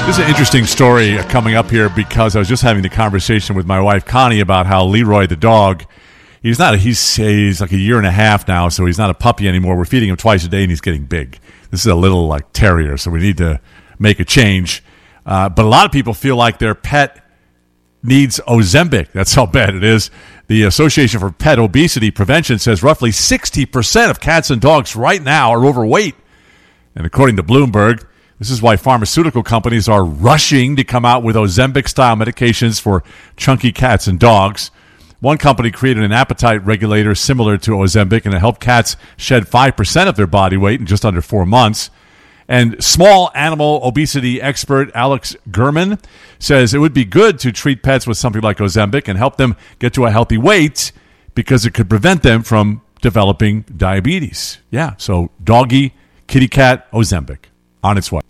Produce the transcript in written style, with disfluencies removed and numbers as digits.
This is an interesting story coming up here because I was just having the conversation with my wife Connie about how Leroy the dog, he's like a year and a half now, so he's not a puppy anymore. We're feeding him twice a day and he's getting big. This is a little like terrier, so we need to make a change. But a lot of people feel like their pet needs Ozempic. That's how bad it is. The Association for Pet Obesity Prevention says roughly 60% of cats and dogs right now are overweight. And according to Bloomberg, this is why pharmaceutical companies are rushing to come out with Ozempic-style medications for chunky cats and dogs. One company created an appetite regulator similar to Ozempic, and it helped cats shed 5% of their body weight in just under 4 months. And small animal obesity expert Alex Gurman says it would be good to treat pets with something like Ozempic and help them get to a healthy weight because it could prevent them from developing diabetes. Yeah, so doggy, kitty cat, Ozempic on its way.